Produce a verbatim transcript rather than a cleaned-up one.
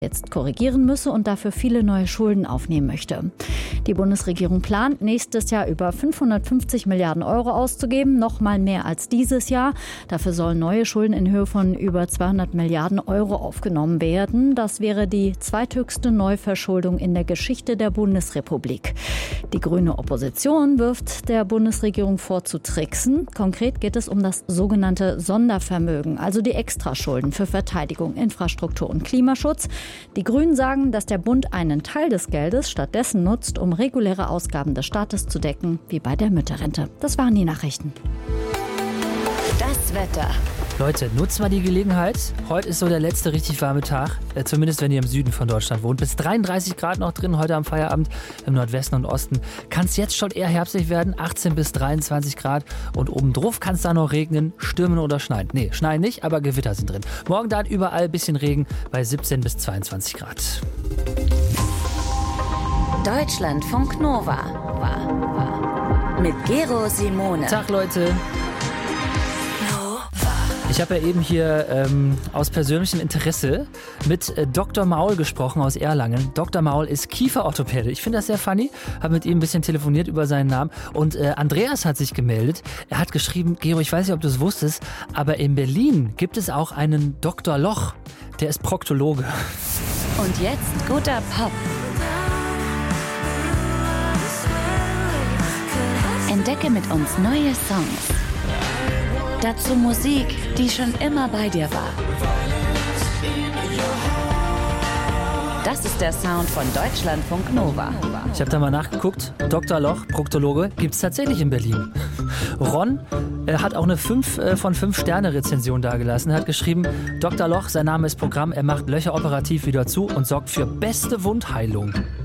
jetzt korrigieren müsse und dafür viele neue Schulden aufnehmen möchte. Die Bundesregierung plant, nächstes Jahr über fünfhundertfünfzig Milliarden Euro auszugeben, noch mal mehr als dieses Jahr. Dafür sollen neue Schulden in Höhe von über zweihundert Milliarden Euro aufgenommen werden. Das wäre die zweithöchste Neuverschuldung in der Geschichte der Bundesrepublik. Die grüne Opposition wirft der Bundesregierung vor, zu tricksen. Konkret geht es um das sogenannte Sondervermögen, also die Extraschulden für Verteidigung, Infrastruktur und Klimaschutz. Die Grünen sagen, dass der Bund einen Teil des Geldes stattdessen nutzt, um reguläre Ausgaben des Staates zu decken, wie bei der Mütterrente. Das waren die Nachrichten. Das Wetter. Leute, nutzt mal die Gelegenheit. Heute ist so der letzte richtig warme Tag, äh, zumindest wenn ihr im Süden von Deutschland wohnt. Bis dreiunddreißig Grad noch drin heute am Feierabend im Nordwesten und Osten. Kann es jetzt schon eher herbstlich werden, achtzehn bis dreiundzwanzig Grad. Und obendrauf kann es da noch regnen, stürmen oder schneien. Nee, schneien nicht, aber Gewitter sind drin. Morgen dann überall ein bisschen Regen bei siebzehn bis zweiundzwanzig Grad. Deutschlandfunk Nova mit Gero Simone. Tag, Leute. Ich habe ja eben hier ähm, aus persönlichem Interesse mit äh, Doktor Maul gesprochen aus Erlangen. Doktor Maul ist Kieferorthopäde. Ich finde das sehr funny. Habe mit ihm ein bisschen telefoniert über seinen Namen. Und äh, Andreas hat sich gemeldet. Er hat geschrieben, Gero, ich weiß nicht, ob du es wusstest, aber in Berlin gibt es auch einen Doktor Loch. Der ist Proktologe. Und jetzt guter Pop. Entdecke mit uns neue Songs. Dazu Musik, die schon immer bei dir war. Das ist der Sound von Deutschlandfunk Nova. Ich habe da mal nachgeguckt. Doktor Loch, Proktologe, gibt es tatsächlich in Berlin. Ron äh, hat auch eine fünf von fünf Sterne Rezension dagelassen. Er hat geschrieben, Doktor Loch, sein Name ist Programm, er macht Löcher operativ wieder zu und sorgt für beste Wundheilung.